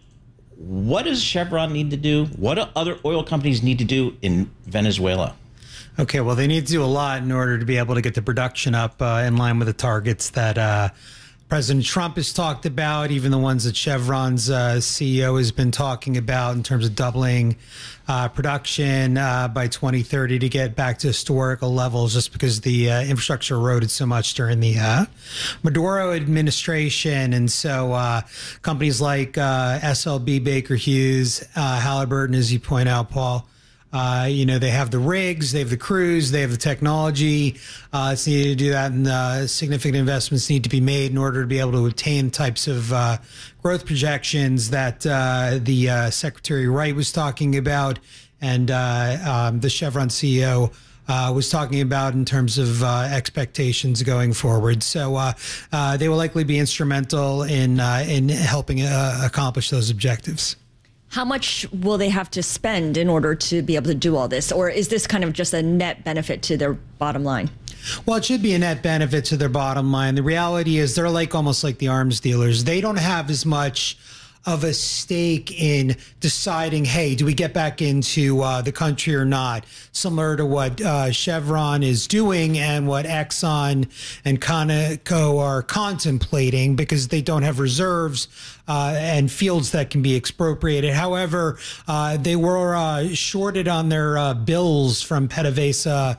What does Chevron need to do? What do other oil companies need to do in Venezuela? Okay, well, they need to do a lot in order to be able to get the production up in line with the targets that President Trump has talked about, even the ones that Chevron's CEO has been talking about in terms of doubling production by 2030 to get back to historical levels, just because the infrastructure eroded so much during the Maduro administration. And so companies like SLB, Baker Hughes, Halliburton, as you point out, Paul, they have the rigs, they have the crews, they have the technology. It's needed to do that, and significant investments need to be made in order to be able to attain types of growth projections that the Secretary Wright was talking about, and the Chevron CEO was talking about in terms of expectations going forward. So they will likely be instrumental in helping accomplish those objectives. How much will they have to spend in order to be able to do all this? Or is this kind of just a net benefit to their bottom line? Well, it should be a net benefit to their bottom line. The reality is they're almost like the arms dealers. They don't have as much of a stake in deciding, hey, do we get back into the country or not? Similar to what Chevron is doing and what Exxon and Conoco are contemplating, because they don't have reserves and fields that can be expropriated. However, they were shorted on their bills from PDVSA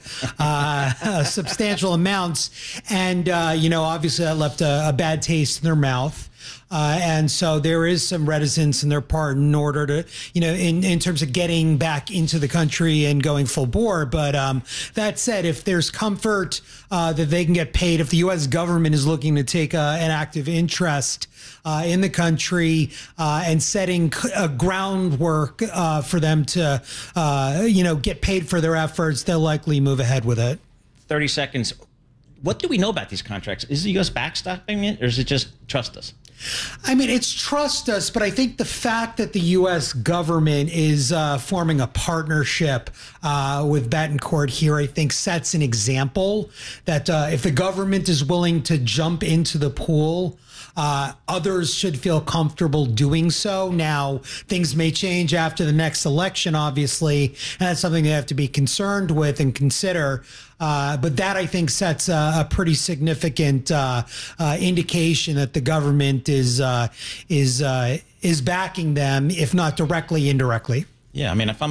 substantial amounts. And, obviously that left a bad taste in their mouth. And so there is some reticence in their part in order to, in terms of getting back into the country and going full bore. But that said, if there's comfort that they can get paid, if the U.S. government is looking to take an active interest in the country and setting a groundwork for them to, get paid for their efforts, they'll likely move ahead with it. 30 seconds. What do we know about these contracts? Is the U.S. backstopping it, or is it just trust us? I mean, it's trust us, but I think the fact that the U.S. government is forming a partnership with Betancourt here, I think sets an example that if the government is willing to jump into the pool, others should feel comfortable doing so. Now, things may change after the next election, obviously, and that's something they have to be concerned with and consider. But that, I think, sets a pretty significant indication that the government is backing them, if not directly, indirectly. Yeah, I mean, if I'm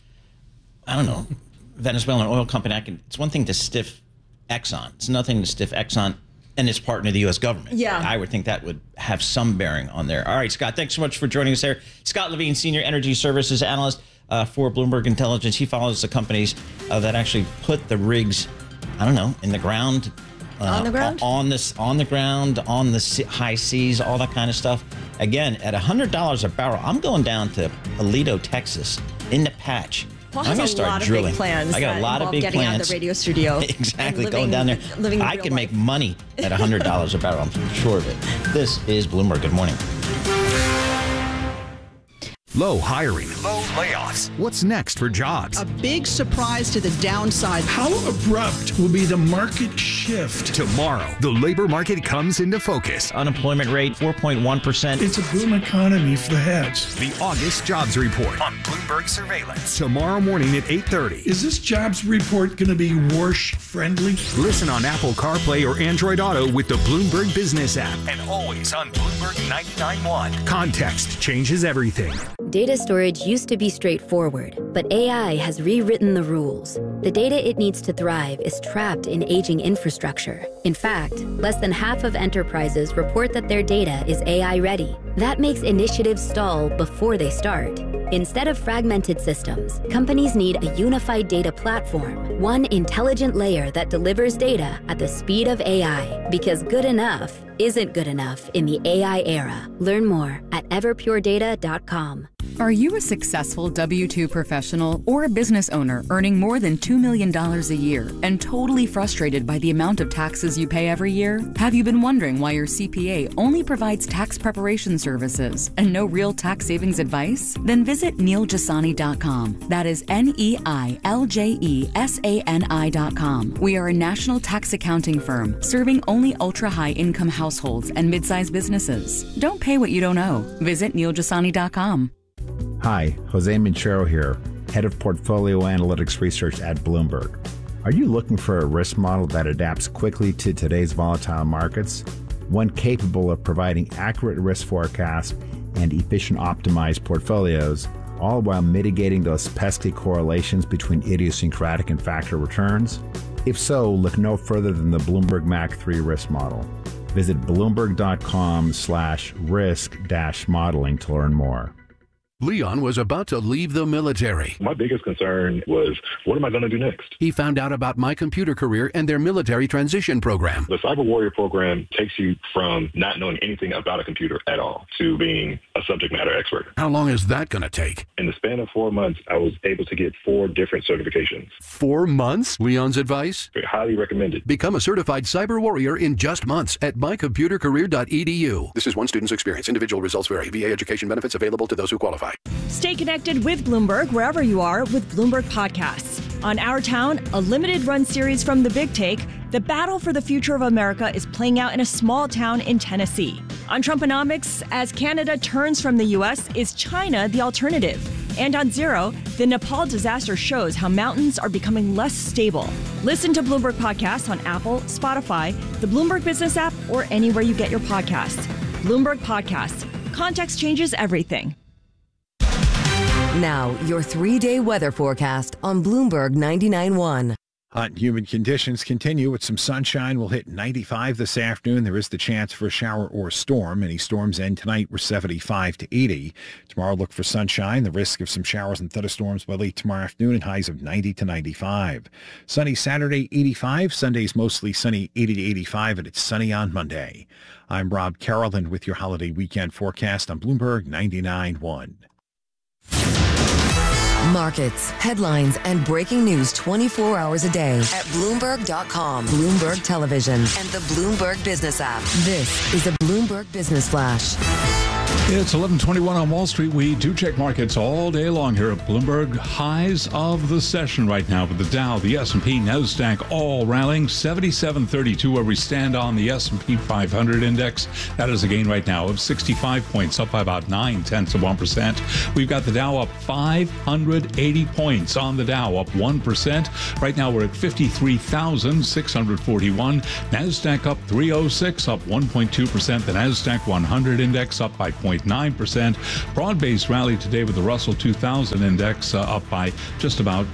Venezuelan oil company, it's one thing to stiff Exxon. It's nothing to stiff Exxon and its partner, the U.S. government. Yeah. I would think that would have some bearing on there. All right, Scott, thanks so much for joining us there. Scott Levine, Senior Energy Services Analyst for Bloomberg Intelligence. He follows the companies that actually put the rigs, in the ground. On the ground? On the ground, on the high seas, all that kind of stuff. Again, at $100 a barrel, I'm going down to Aledo, Texas, in the patch. Paul I'm has going to start drilling. Big plans. I got a lot of big getting plans. Out of the radio studio. Exactly, going down there. I can make money at $100 a barrel. I'm sure of it. This is Bloomberg. Good morning. Low hiring. Low layoffs. What's next for jobs? A big surprise to the downside. How abrupt will be the market shift? Tomorrow, the labor market comes into focus. Unemployment rate, 4.1%. It's a boom economy for the heads. The August Jobs Report on Bloomberg Surveillance. Tomorrow morning at 8:30. Is this jobs report going to be Warsh-friendly? Listen on Apple CarPlay or Android Auto with the Bloomberg Business app. And always on Bloomberg 99.1. Context changes everything. Data storage used to be straightforward, but AI has rewritten the rules. The data it needs to thrive is trapped in aging infrastructure. In fact, less than half of enterprises report that their data is AI ready. That makes initiatives stall before they start. Instead of fragmented systems, companies need a unified data platform, one intelligent layer that delivers data at the speed of AI, because good enough isn't good enough in the AI era. Learn more at everpuredata.com. Are you a successful W-2 professional or a business owner earning more than $2 million a year and totally frustrated by the amount of taxes you pay every year? Have you been wondering why your CPA only provides tax preparation services and no real tax savings advice? Then visit NeilJasani.com. That is NeilJasani.com. We are a national tax accounting firm serving only ultra-high income households and mid-sized businesses. Don't pay what you don't owe. Visit NeilJasani.com. Hi, Jose Minchero here, Head of Portfolio Analytics Research at Bloomberg. Are you looking for a risk model that adapts quickly to today's volatile markets? One capable of providing accurate risk forecasts and efficient optimized portfolios, all while mitigating those pesky correlations between idiosyncratic and factor returns? If so, look no further than the Bloomberg MAC 3 risk model. Visit bloomberg.com/risk-modeling to learn more. Leon was about to leave the military. My biggest concern was, what am I going to do next? He found out about My Computer Career and their military transition program. The Cyber Warrior program takes you from not knowing anything about a computer at all to being a subject matter expert. How long is that going to take? In the span of 4 months, I was able to get 4 different certifications. 4 months? Leon's advice? Highly recommended. Become a certified cyber warrior in just months at mycomputercareer.edu. This is one student's experience. Individual results vary. VA education benefits available to those who qualify. Stay connected with Bloomberg wherever you are with Bloomberg Podcasts. On Our Town, a limited run series from The Big Take, the battle for the future of America is playing out in a small town in Tennessee. On Trumponomics, as Canada turns from the U.S., is China the alternative? And on Zero, the Nepal disaster shows how mountains are becoming less stable. Listen to Bloomberg Podcasts on Apple, Spotify, the Bloomberg Business app, or anywhere you get your podcasts. Bloomberg Podcasts. Context changes everything. Now, your 3-day weather forecast on Bloomberg 99.1. Hot and humid conditions continue with some sunshine. We'll hit 95 this afternoon. There is the chance for a shower or storm. Any storms end tonight were 75 to 80. Tomorrow, look for sunshine. The risk of some showers and thunderstorms by late tomorrow afternoon and highs of 90 to 95. Sunny Saturday, 85. Sunday's mostly sunny, 80 to 85, and it's sunny on Monday. I'm Rob Carroll with your holiday weekend forecast on Bloomberg 99.1. Markets, headlines, and breaking news 24 hours a day at Bloomberg.com, Bloomberg Television, and the Bloomberg Business app. This is a Bloomberg Business Flash. It's 11:21 on Wall Street. We do check markets all day long here at Bloomberg. Highs of the session right now with the Dow, the S&P, NASDAQ all rallying. 77.32 where we stand on the S&P 500 index. That is a gain right now of 65 points, up by about 0.9%. We've got the Dow up 580 points on the Dow, up 1%. Right now we're at 53,641. NASDAQ up 306, up 1.2%. The NASDAQ 100 index up by 0.9%. Broad-based rally today with the Russell 2000 index up by just about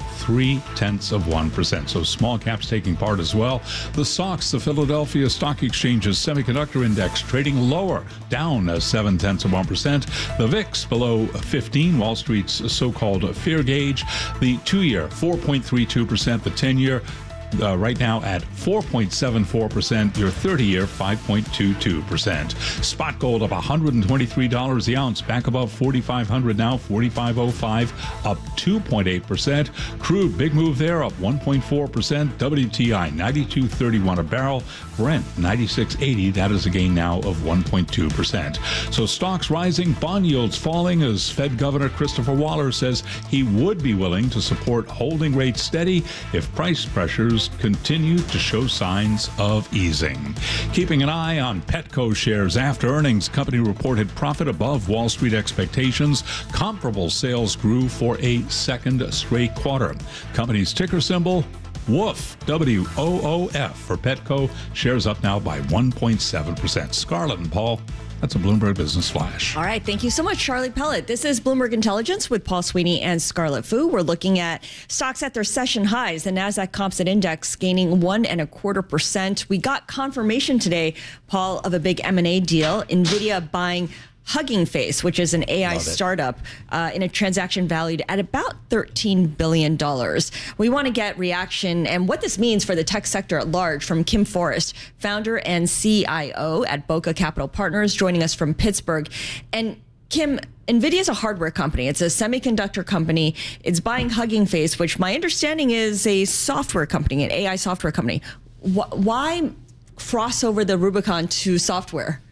0.3%. So small caps taking part as well. The SOX, the Philadelphia Stock Exchange's semiconductor index, trading lower, down 0.7%. The VIX below 15, Wall Street's so-called fear gauge. The 2-year 4.32%. The 10-year right now at 4.74%, your 30-year 5.22%. Spot gold up $123 the ounce, back above 4,500 now, 45.05, up 2.8%. Crude, big move there, up 1.4%. WTI 92.31 a barrel. Brent 96.80, that is a gain now of 1.2%. So stocks rising, bond yields falling as Fed Governor Christopher Waller says he would be willing to support holding rates steady if price pressures continue to show signs of easing. Keeping an eye on Petco shares after earnings, company reported profit above Wall Street expectations. Comparable sales grew for a second straight quarter. Company's ticker symbol WOOF, WOOF for Petco. Shares up now by 1.7%. Scarlett and Paul, that's a Bloomberg Business Flash. All right. Thank you so much, Charlie Pellet. This is Bloomberg Intelligence with Paul Sweeney and Scarlett Fu. We're looking at stocks at their session highs. The NASDAQ Composite Index gaining 1.25%. We got confirmation today, Paul, of a big M&A deal. NVIDIA buying Hugging Face, which is an AI startup, in a transaction valued at about $13 billion. We want to get reaction and what this means for the tech sector at large from Kim Forrest, founder and CIO at Boca Capital Partners, joining us from Pittsburgh. And Kim, NVIDIA is a hardware company. It's a semiconductor company. It's buying Hugging Face, which my understanding is a software company, an AI software company. Why cross over the Rubicon to software?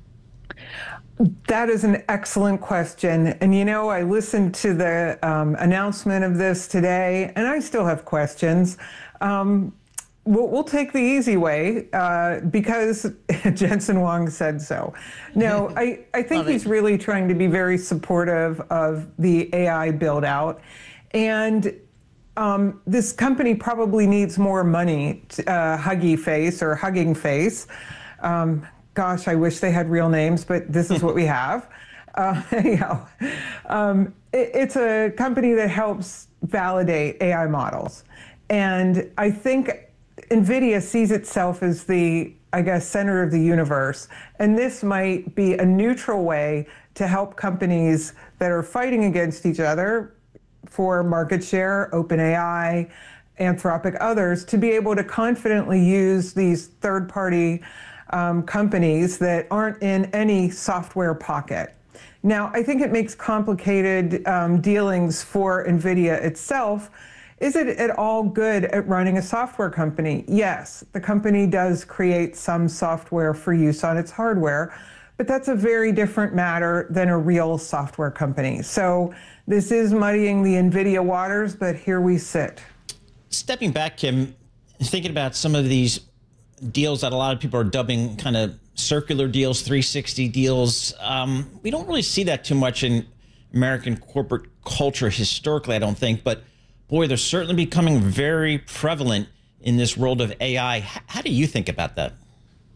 That is an excellent question. And, you know, I listened to the announcement of this today, and I still have questions. We'll take the easy way because Jensen Huang said so. No, I think he's really trying to be very supportive of the AI build out. And this company probably needs more money, Hugging Face. Gosh, I wish they had real names, but this is what we have. It's a company that helps validate AI models. And I think NVIDIA sees itself as the, center of the universe. And this might be a neutral way to help companies that are fighting against each other for market share, OpenAI, Anthropic, others, to be able to confidently use these third-party companies that aren't in any software pocket. Now, I think it makes complicated dealings for NVIDIA itself. Is it at all good at running a software company? Yes, the company does create some software for use on its hardware, but that's a very different matter than a real software company. So this is muddying the NVIDIA waters, but here we sit. Stepping back, Kim, thinking about some of these deals that a lot of people are dubbing kind of circular deals, 360 deals. We don't really see that too much in American corporate culture historically, I don't think. But boy, they're certainly becoming very prevalent in this world of AI. How do you think about that?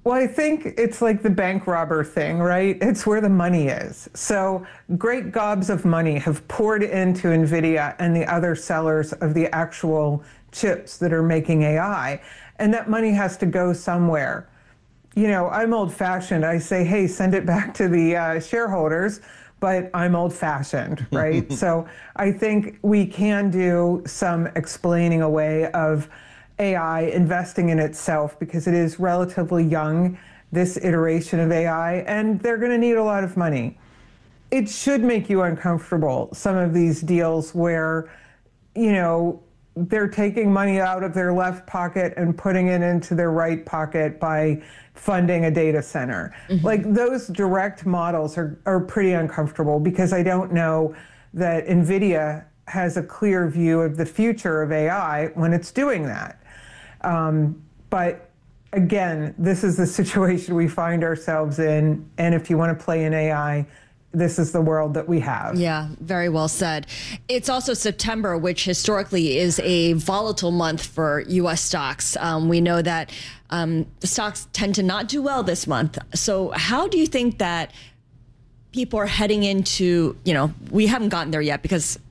Well, I think it's like the bank robber thing, right? It's where the money is. So great gobs of money have poured into NVIDIA and the other sellers of the actual chips that are making AI. And that money has to go somewhere. You know, I'm old-fashioned. I say, hey, send it back to the shareholders, but I'm old-fashioned, right? So I think we can do some explaining away of AI investing in itself because it is relatively young, this iteration of AI, and they're going to need a lot of money. It should make you uncomfortable, some of these deals where, you know, they're taking money out of their left pocket and putting it into their right pocket by funding a data center. Like those direct models are pretty uncomfortable because I don't know that NVIDIA has a clear view of the future of AI when it's doing that. But again, this is the situation we find ourselves in. And if you want to play in AI, this is the world that we have. Yeah, very well said. It's also September, which historically is a volatile month for U.S. stocks. We know that the stocks tend to not do well this month. So how do you think that people are heading into, you know, we haven't gotten there yet because